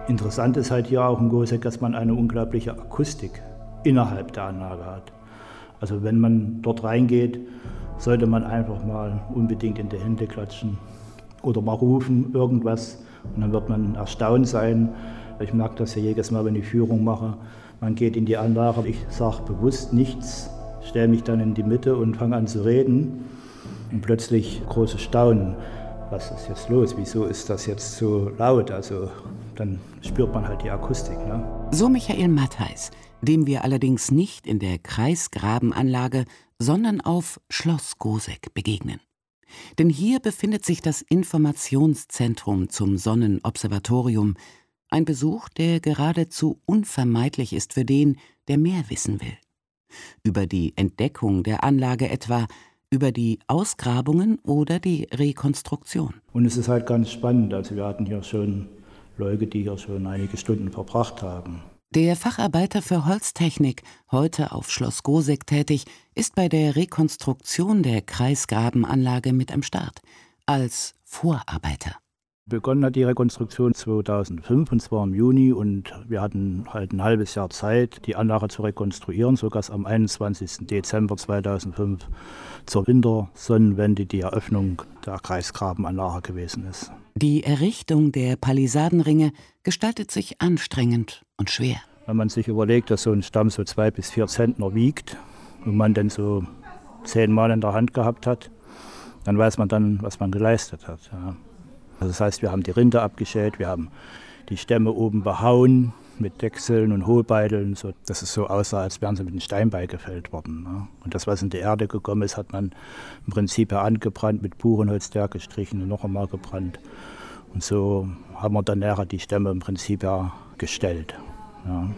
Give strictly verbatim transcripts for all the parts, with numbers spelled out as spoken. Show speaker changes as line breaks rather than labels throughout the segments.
Interessant ist halt hier auch in Goseck, dass man eine unglaubliche Akustik innerhalb der Anlage hat. Also wenn man dort reingeht, sollte man einfach mal unbedingt in die Hände klatschen oder mal rufen, irgendwas. Und dann wird man erstaunt sein. Ich merke das ja jedes Mal, wenn ich Führung mache. Man geht in die Anlage, ich sage bewusst nichts, stelle mich dann in die Mitte und fange an zu reden. Und plötzlich großes Staunen. Was ist jetzt los? Wieso ist das jetzt so laut? Also dann spürt man halt die Akustik. Ne?
So Michael Mattheis, dem wir allerdings nicht in der Kreisgrabenanlage, sondern auf Schloss Goseck begegnen. Denn hier befindet sich das Informationszentrum zum Sonnenobservatorium. Ein Besuch, der geradezu unvermeidlich ist für den, der mehr wissen will. Über die Entdeckung der Anlage etwa, über die Ausgrabungen oder die Rekonstruktion.
Und es ist halt ganz spannend. Also wir hatten hier schon Leute, die hier schon einige Stunden verbracht haben.
Der Facharbeiter für Holztechnik, heute auf Schloss Goseck tätig, ist bei der Rekonstruktion der Kreisgrabenanlage mit am Start, als Vorarbeiter.
Begonnen hat die Rekonstruktion zweitausendfünf, und zwar im Juni, und wir hatten halt ein halbes Jahr Zeit, die Anlage zu rekonstruieren, sodass am einundzwanzigsten Dezember zweitausendfünf zur Wintersonnenwende die Eröffnung der Kreisgrabenanlage gewesen ist.
Die Errichtung der Palisadenringe gestaltet sich anstrengend und schwer.
Wenn man sich überlegt, dass so ein Stamm so zwei bis vier Zentner wiegt und man den so zehnmal in der Hand gehabt hat, dann weiß man dann, was man geleistet hat. Ja. Also das heißt, wir haben die Rinde abgeschält, wir haben die Stämme oben behauen mit Dechseln und Hohlbeiteln, so dass es so aussah, als wären sie mit einem Steinbeil gefällt worden. Ne? Und das, was in die Erde gekommen ist, hat man im Prinzip angebrannt, mit Buchenholz gestrichen und noch einmal gebrannt. Und so haben wir dann nachher die Stämme im Prinzip ja gestellt. Ja.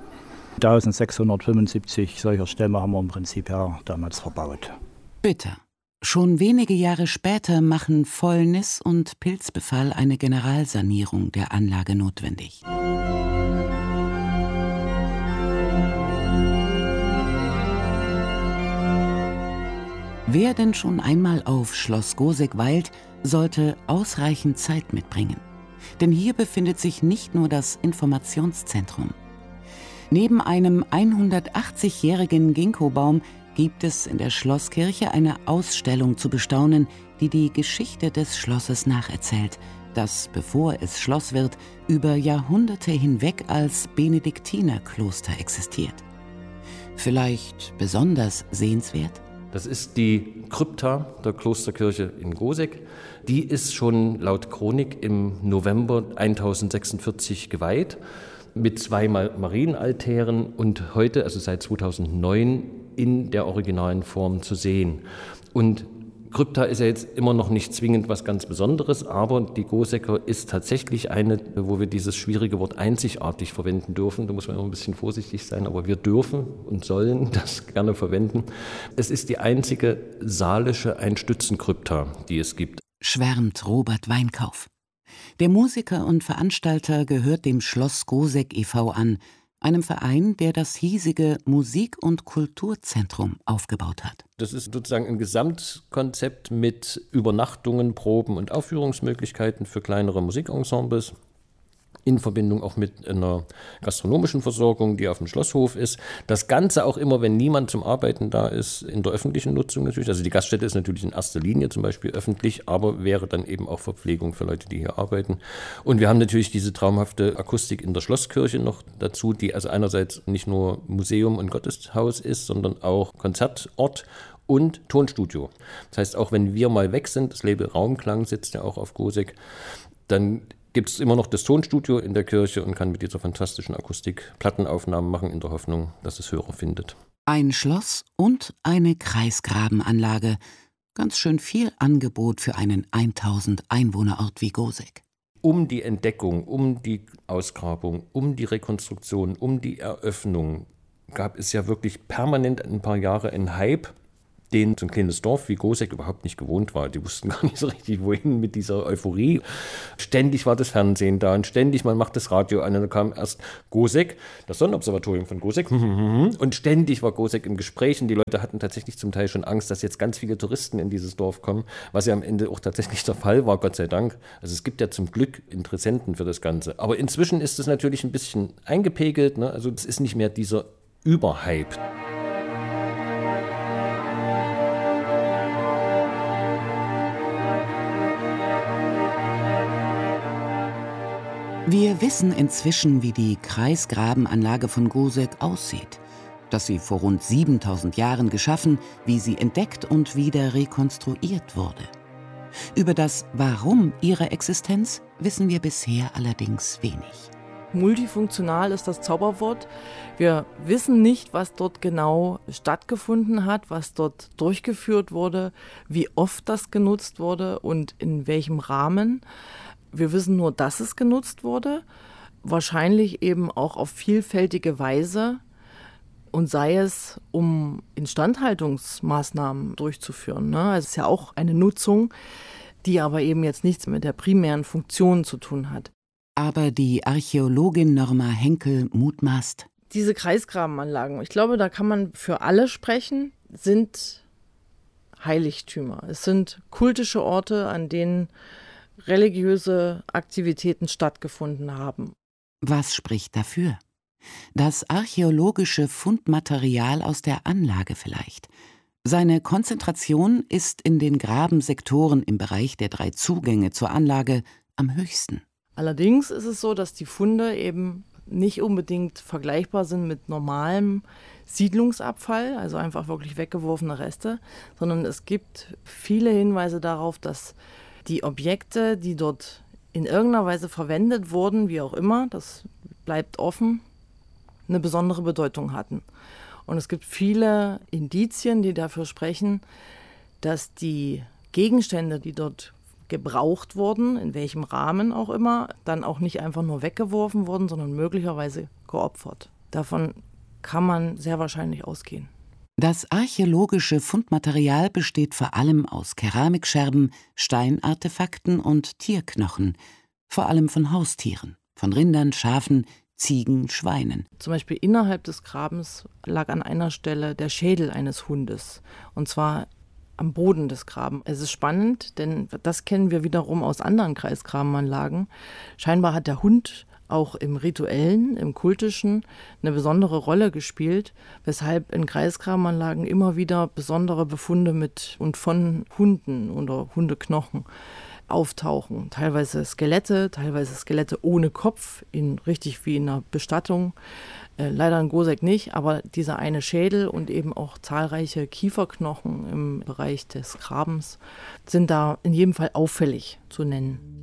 eintausendsechshundertfünfundsiebzig solcher Stämme haben wir im Prinzip ja damals verbaut.
Bitter. Schon wenige Jahre später machen Fäulnis und Pilzbefall eine Generalsanierung der Anlage notwendig. Wer denn schon einmal auf Schloss Goseck weilt, sollte ausreichend Zeit mitbringen. Denn hier befindet sich nicht nur das Informationszentrum. Neben einem hundertachtzigjährigen Ginkgobaum gibt es in der Schlosskirche eine Ausstellung zu bestaunen, die die Geschichte des Schlosses nacherzählt, das, bevor es Schloss wird, über Jahrhunderte hinweg als Benediktinerkloster existiert. Vielleicht besonders sehenswert?
Das ist die Krypta der Klosterkirche in Goseck. Die ist schon laut Chronik im November tausendsechsundvierzig geweiht, mit zwei Marienaltären und heute, also seit zweitausendneun, in der originalen Form zu sehen. Und Krypta ist ja jetzt immer noch nicht zwingend was ganz Besonderes, aber die Gosecker ist tatsächlich eine, wo wir dieses schwierige Wort einzigartig verwenden dürfen. Da muss man immer ein bisschen vorsichtig sein, aber wir dürfen und sollen das gerne verwenden. Es ist die einzige saalische Einstützenkrypta, die es gibt.
Schwärmt Robert Weinkauf. Der Musiker und Veranstalter gehört dem Schloss Goseck e V an, einem Verein, der das hiesige Musik- und Kulturzentrum aufgebaut hat.
Das ist sozusagen ein Gesamtkonzept mit Übernachtungen, Proben und Aufführungsmöglichkeiten für kleinere Musikensembles, in Verbindung auch mit einer gastronomischen Versorgung, die auf dem Schlosshof ist. Das Ganze auch immer, wenn niemand zum Arbeiten da ist, in der öffentlichen Nutzung natürlich. Also die Gaststätte ist natürlich in erster Linie zum Beispiel öffentlich, aber wäre dann eben auch Verpflegung für Leute, die hier arbeiten. Und wir haben natürlich diese traumhafte Akustik in der Schlosskirche noch dazu, die also einerseits nicht nur Museum und Gotteshaus ist, sondern auch Konzertort und Tonstudio. Das heißt, auch wenn wir mal weg sind, das Label Raumklang sitzt ja auch auf Goseck, dann gibt es immer noch das Tonstudio in der Kirche und kann mit dieser fantastischen Akustik Plattenaufnahmen machen, in der Hoffnung, dass es Hörer findet.
Ein Schloss und eine Kreisgrabenanlage. Ganz schön viel Angebot für einen tausend Einwohnerort wie Goseck.
Um die Entdeckung, um die Ausgrabung, um die Rekonstruktion, um die Eröffnung gab es ja wirklich permanent ein paar Jahre einen Hype, denen so ein kleines Dorf wie Goseck überhaupt nicht gewohnt war. Die wussten gar nicht so richtig, wohin mit dieser Euphorie. Ständig war das Fernsehen da und ständig, man macht das Radio an und dann kam erst Goseck, das Sonnenobservatorium von Goseck, und ständig war Goseck im Gespräch und die Leute hatten tatsächlich zum Teil schon Angst, dass jetzt ganz viele Touristen in dieses Dorf kommen, was ja am Ende auch tatsächlich der Fall war, Gott sei Dank. Also es gibt ja zum Glück Interessenten für das Ganze. Aber inzwischen ist es natürlich ein bisschen eingepegelt, ne? Also es ist nicht mehr dieser Überhype.
Wir wissen inzwischen, wie die Kreisgrabenanlage von Goseck aussieht. Dass sie vor rund siebentausend Jahren geschaffen, wie sie entdeckt und wieder rekonstruiert wurde. Über das Warum ihrer Existenz wissen wir bisher allerdings wenig.
Multifunktional ist das Zauberwort. Wir wissen nicht, was dort genau stattgefunden hat, was dort durchgeführt wurde, wie oft das genutzt wurde und in welchem Rahmen. Wir wissen nur, dass es genutzt wurde, wahrscheinlich eben auch auf vielfältige Weise und sei es, um Instandhaltungsmaßnahmen durchzuführen. Ne? Also es ist ja auch eine Nutzung, die aber eben jetzt nichts mit der primären Funktion zu tun hat.
Aber die Archäologin Norma Henkel mutmaßt:
Diese Kreisgrabenanlagen, ich glaube, da kann man für alle sprechen, sind Heiligtümer. Es sind kultische Orte, an denen religiöse Aktivitäten stattgefunden haben.
Was spricht dafür? Das archäologische Fundmaterial aus der Anlage vielleicht. Seine Konzentration ist in den Grabensektoren im Bereich der drei Zugänge zur Anlage am höchsten.
Allerdings ist es so, dass die Funde eben nicht unbedingt vergleichbar sind mit normalem Siedlungsabfall, also einfach wirklich weggeworfene Reste, sondern es gibt viele Hinweise darauf, dass die Objekte, die dort in irgendeiner Weise verwendet wurden, wie auch immer, das bleibt offen, eine besondere Bedeutung hatten. Und es gibt viele Indizien, die dafür sprechen, dass die Gegenstände, die dort gebraucht wurden, in welchem Rahmen auch immer, dann auch nicht einfach nur weggeworfen wurden, sondern möglicherweise geopfert. Davon kann man sehr wahrscheinlich ausgehen.
Das archäologische Fundmaterial besteht vor allem aus Keramikscherben, Steinartefakten und Tierknochen, vor allem von Haustieren, von Rindern, Schafen, Ziegen, Schweinen.
Zum Beispiel innerhalb des Grabens lag an einer Stelle der Schädel eines Hundes, und zwar am Boden des Grabens. Es ist spannend, denn das kennen wir wiederum aus anderen Kreisgrabenanlagen. Scheinbar hat der Hund auch im Rituellen, im Kultischen eine besondere Rolle gespielt, weshalb in Kreisgrabenanlagen immer wieder besondere Befunde mit und von Hunden oder Hundeknochen auftauchen. Teilweise Skelette, teilweise Skelette ohne Kopf, in, richtig wie in einer Bestattung. Äh, leider in Goseck nicht, aber dieser eine Schädel und eben auch zahlreiche Kieferknochen im Bereich des Grabens sind da in jedem Fall auffällig zu nennen.